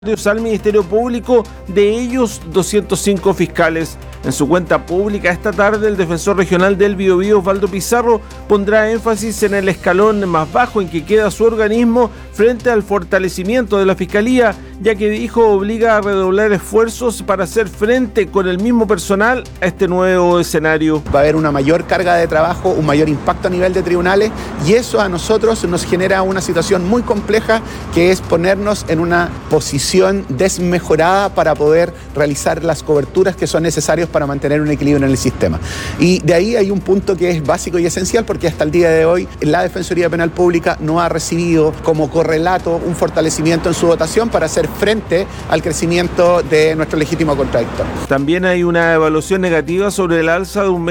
al Ministerio Público, de ellos 205 fiscales. En su cuenta pública esta tarde, el defensor regional del Biobío, Osvaldo Pizarro, pondrá énfasis en el escalón más bajo en que queda su organismo frente al fortalecimiento de la Fiscalía, ya que dijo obliga a redoblar esfuerzos para hacer frente con el mismo personal a este nuevo escenario. Va a haber una mayor carga de trabajo, un mayor impacto a nivel de tribunales, y eso a nosotros nos genera una situación muy compleja, que es ponernos en una posición desmejorada para poder realizar las coberturas que son necesarias para mantener un equilibrio en el sistema. Y de ahí hay un punto que es básico y esencial, porque hasta el día de hoy la Defensoría Penal Pública no ha recibido como correlato un fortalecimiento en su dotación para hacer frente al crecimiento de nuestro legítimo contradictor. También hay una evaluación negativa sobre el alza de un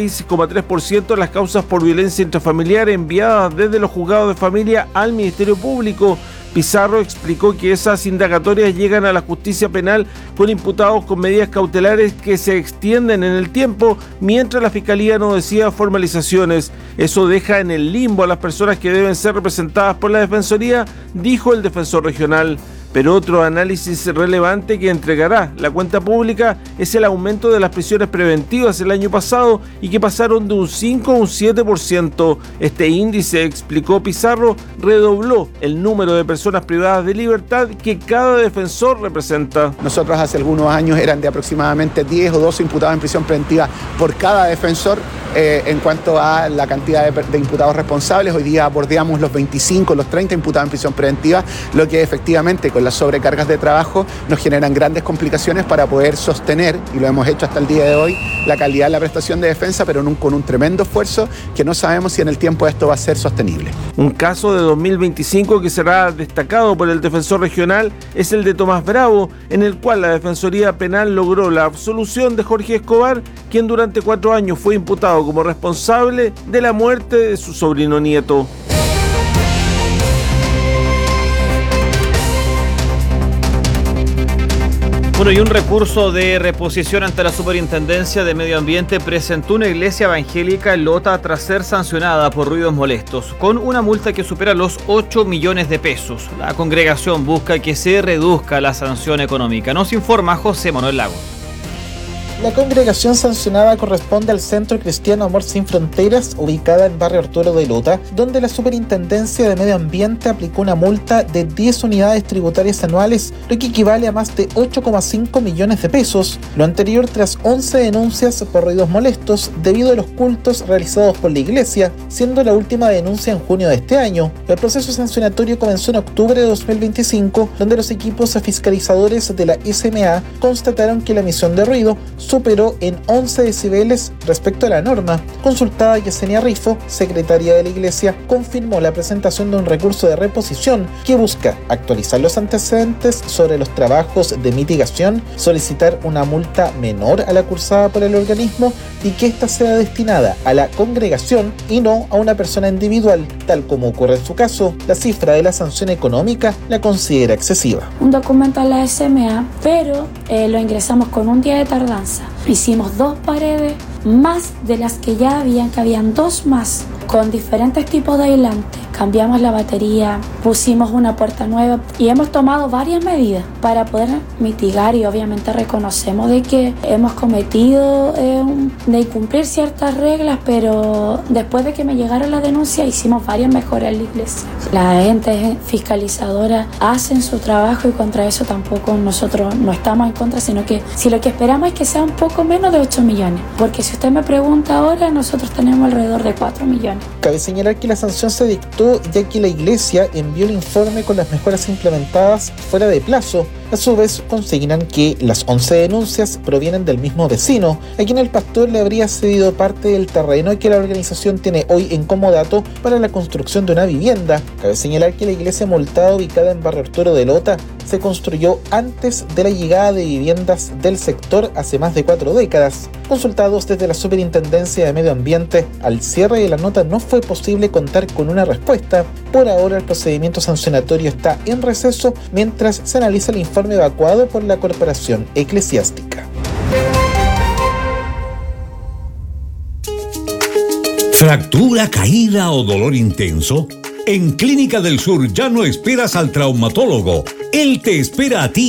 26,3% en las causas por violencia intrafamiliar enviadas desde los juzgados de familia al Ministerio Público. Pizarro explicó que esas indagatorias llegan a la justicia penal con imputados con medidas cautelares que se extienden en el tiempo mientras la Fiscalía no decida formalizaciones. Eso deja en el limbo a las personas que deben ser representadas por la Defensoría, dijo el defensor regional. Pero otro análisis relevante que entregará la cuenta pública es el aumento de las prisiones preventivas el año pasado y que pasaron de un 5 a un 7%. Este índice, explicó Pizarro, redobló el número de personas privadas de libertad que cada defensor representa. Nosotros hace algunos años eran de aproximadamente 10 o 12 imputados en prisión preventiva por cada defensor. En cuanto a la cantidad de imputados responsables, hoy día bordeamos los 25, los 30 imputados en prisión preventiva, lo que efectivamente con las sobrecargas de trabajo nos generan grandes complicaciones para poder sostener, y lo hemos hecho hasta el día de hoy, la calidad de la prestación de defensa, pero con un tremendo esfuerzo que no sabemos si en el tiempo esto va a ser sostenible. Un caso de 2025 que será destacado por el defensor regional es el de Tomás Bravo, en el cual la Defensoría Penal logró la absolución de Jorge Escobar, quien durante 4 años fue imputado como responsable de la muerte de su sobrino nieto. Bueno, y un recurso de reposición ante la Superintendencia de Medio Ambiente presentó una iglesia evangélica en Lota tras ser sancionada por ruidos molestos, con una multa que supera los 8 millones de pesos. La congregación busca que se reduzca la sanción económica. Nos informa José Manuel Lago. La congregación sancionada corresponde al Centro Cristiano Amor Sin Fronteras, ubicada en barrio Arturo de Lota, donde la Superintendencia de Medio Ambiente aplicó una multa de 10 unidades tributarias anuales, lo que equivale a más de 8,5 millones de pesos. Lo anterior tras 11 denuncias por ruidos molestos debido a los cultos realizados por la iglesia, siendo la última denuncia en junio de este año. El proceso sancionatorio comenzó en octubre de 2025, donde los equipos fiscalizadores de la SMA constataron que la emisión de ruido superó en 11 decibeles respecto a la norma. Consultada Yesenia Rifo, secretaria de la Iglesia, confirmó la presentación de un recurso de reposición que busca actualizar los antecedentes sobre los trabajos de mitigación, solicitar una multa menor a la cursada por el organismo y que ésta sea destinada a la congregación y no a una persona individual, tal como ocurre en su caso. La cifra de la sanción económica la considera excesiva. Un documento a la SMA, pero lo ingresamos con un día de tardanza. Hicimos 2 paredes más de las que ya habían, que habían 2 más, con diferentes tipos de aislante. Cambiamos la batería, pusimos una puerta nueva y hemos tomado varias medidas para poder mitigar, y obviamente reconocemos de que hemos cometido de incumplir ciertas reglas, pero después de que me llegaron las denuncias hicimos varias mejoras en la iglesia. La gente fiscalizadora hacen su trabajo y contra eso tampoco nosotros no estamos en contra, sino que si lo que esperamos es que sea un poco menos de 8 millones, porque si usted me pregunta ahora, nosotros tenemos alrededor de 4 millones. Cabe señalar que la sanción se dictó ya que la iglesia envió el informe con las mejoras implementadas fuera de plazo. A su vez, consignan que las 11 denuncias provienen del mismo vecino, a quien el pastor le habría cedido parte del terreno que la organización tiene hoy en comodato para la construcción de una vivienda. Cabe señalar que la iglesia multada, ubicada en barrio Arturo de Lota, se construyó antes de la llegada de viviendas del sector hace más de 4 décadas. Consultados desde la Superintendencia de Medio Ambiente, al cierre de la nota no fue posible contar con una respuesta. Por ahora el procedimiento sancionatorio está en receso mientras se analiza el informe evacuado por la Corporación Eclesiástica. ¿Fractura, caída o dolor intenso? En Clínica del Sur ya no esperas al traumatólogo. Él te espera a ti